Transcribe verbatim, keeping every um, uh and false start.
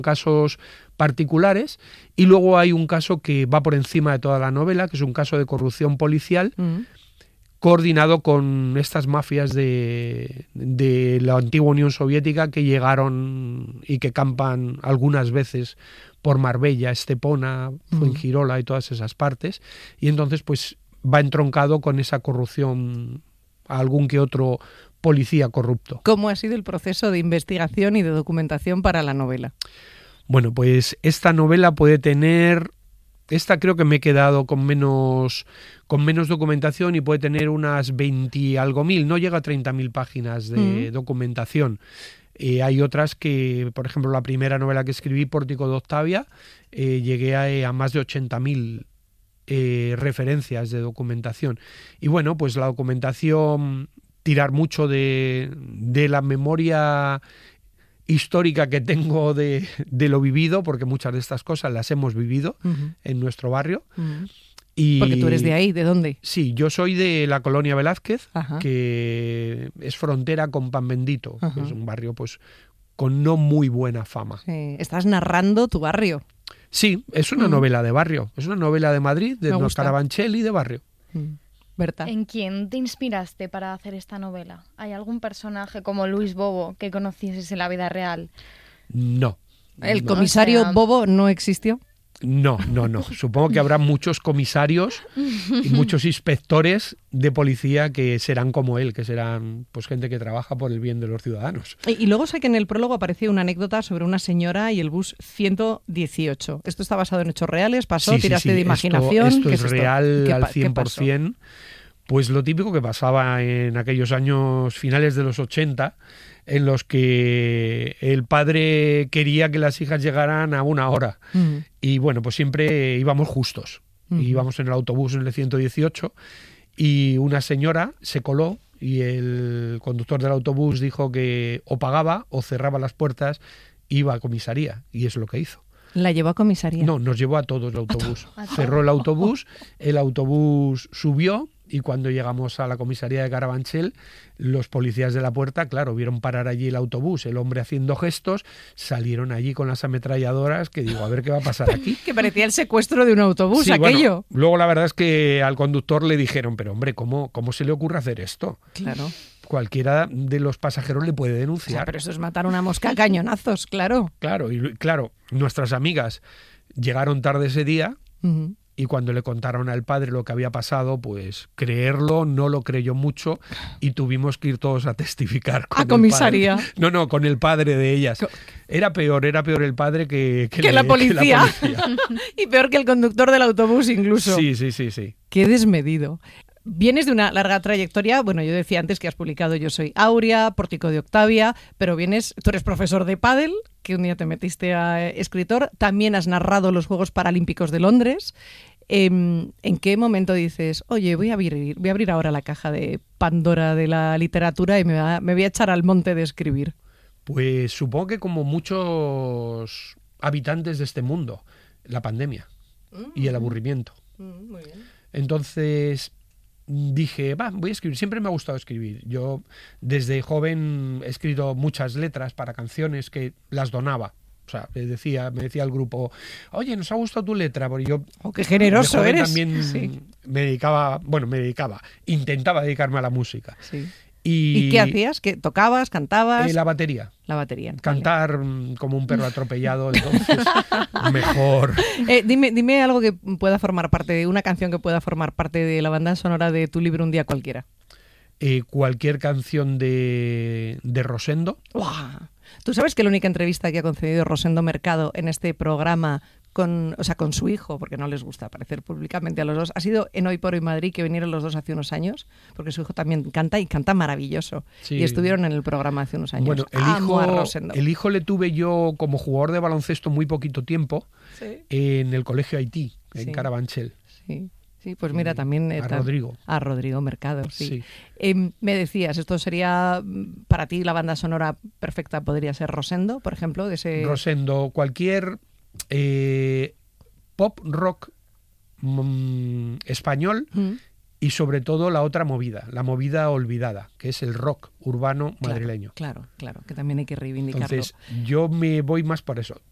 casos particulares, y luego hay un caso que va por encima de toda la novela, que es un caso de corrupción policial, mm. coordinado con estas mafias de, de la antigua Unión Soviética que llegaron y que campan algunas veces por Marbella, Estepona, Fuengirola y todas esas partes, y entonces pues va entroncado con esa corrupción a algún que otro policía corrupto. ¿Cómo ha sido el proceso de investigación y de documentación para la novela? Bueno, pues esta novela puede tener... Esta creo que me he quedado con menos, con menos documentación y puede tener unas veinte y algo mil, no llega a treinta mil páginas de mm. documentación. Eh, hay otras que, por ejemplo, la primera novela que escribí, Pórtico de Octavia, eh, llegué a, a más de ochenta mil eh, referencias de documentación. Y bueno, pues la documentación, tirar mucho de, de la memoria histórica que tengo de, de lo vivido, porque muchas de estas cosas las hemos vivido uh-huh. en nuestro barrio. Uh-huh. Y, porque tú eres de ahí, ¿de dónde? Sí, yo soy de la colonia Velázquez, Ajá. que es frontera con Pan Bendito, uh-huh. que es un barrio pues con no muy buena fama. Sí. Estás narrando tu barrio. Sí, es una uh-huh. novela de barrio, es una novela de Madrid, de los Carabanchel y de barrio. Uh-huh. Berta. ¿En quién te inspiraste para hacer esta novela? ¿Hay algún personaje como Luis Bobo que conocieses en la vida real? No. ¿El no. comisario O sea, Bobo no existió? No, no, no. Supongo que habrá muchos comisarios y muchos inspectores de policía que serán como él, que serán pues gente que trabaja por el bien de los ciudadanos. Y, y luego sé que en el prólogo aparecía una anécdota sobre una señora y el bus ciento dieciocho. ¿Esto está basado en hechos reales? ¿Pasó? Sí, sí, ¿Tiraste sí. de imaginación? Esto, esto ¿Qué es, es real esto? al cien por ciento. Pues lo típico que pasaba en aquellos años finales de los ochenta, en los que el padre quería que las hijas llegaran a una hora. Uh-huh. Y bueno, pues siempre íbamos justos. Uh-huh. Íbamos en el autobús en el ciento dieciocho y una señora se coló y el conductor del autobús dijo que o pagaba o cerraba las puertas, iba a comisaría, y es lo que hizo. ¿La llevó a comisaría? No, nos llevó a todos el autobús. ¿A todo? Cerró el autobús, el autobús subió, y cuando llegamos a la comisaría de Carabanchel, los policías de la puerta, claro, vieron parar allí el autobús, el hombre haciendo gestos, salieron allí con las ametralladoras, que digo, a ver qué va a pasar aquí. Que parecía el secuestro de un autobús, sí, aquello. Bueno, luego la verdad es que al conductor le dijeron, pero hombre, ¿cómo, cómo se le ocurre hacer esto? Claro. Cualquiera de los pasajeros le puede denunciar. O sea, pero eso es matar una mosca a cañonazos, claro. Claro, y claro, nuestras amigas llegaron tarde ese día, uh-huh. y cuando le contaron al padre lo que había pasado, pues creerlo no lo creyó mucho y tuvimos que ir todos a testificar con a comisaría. El padre. No, no, con el padre de ellas. Era peor, era peor el padre que, que, que, le, la, policía. que la policía. Y peor que el conductor del autobús incluso. Sí, sí, sí, sí. Qué desmedido. Vienes de una larga trayectoria, bueno, yo decía antes que has publicado Yo soy Aurea, Pórtico de Octavia, pero vienes, tú eres profesor de pádel, que un día te metiste a escritor, también has narrado los Juegos Paralímpicos de Londres. ¿En qué momento dices, oye, voy a abrir, voy a abrir ahora la caja de Pandora de la literatura y me, va, me voy a echar al monte de escribir? Pues supongo que como muchos habitantes de este mundo, la pandemia mm-hmm. y el aburrimiento. Mm, muy bien. Entonces dije, va, voy a escribir. Siempre me ha gustado escribir. Yo desde joven he escrito muchas letras para canciones que las donaba. O sea, me decía, me decía el grupo, oye, nos ha gustado tu letra, porque yo... Oh, qué generoso eres. También sí. me dedicaba, bueno, me dedicaba, intentaba dedicarme a la música. Sí. Y, ¿Y qué hacías? ¿Qué, ¿Tocabas? ¿Cantabas? Eh, la batería. La batería. Cantar vale. Como un perro atropellado, entonces mejor. Eh, dime, dime algo que pueda formar parte de una canción que pueda formar parte de la banda sonora de tu libro Un día cualquiera. Eh, cualquier canción de, de Rosendo. ¡Wow! ¿Tú sabes que la única entrevista que ha concedido Rosendo Mercado en este programa con, o sea, con su hijo, porque no les gusta aparecer públicamente a los dos, ha sido en Hoy por Hoy Madrid, que vinieron los dos hace unos años, porque su hijo también canta y canta maravilloso. Sí. Y estuvieron en el programa hace unos años. Bueno, el Amo hijo, a Rosendo. el hijo le tuve yo como jugador de baloncesto muy poquito tiempo, ¿sí? En el Colegio Haití, en sí. Carabanchel. Sí. Sí, pues mira, también... A Rodrigo. A Rodrigo Mercado, sí. sí. Eh, me decías, ¿esto sería para ti la banda sonora perfecta? ¿Podría ser Rosendo, por ejemplo? De ese... Rosendo, cualquier eh, pop rock mmm, español ¿Mm? Y sobre todo la otra movida, la movida olvidada, que es el rock urbano madrileño. Claro, claro, claro, que también hay que reivindicarlo. Entonces, yo me voy más por eso.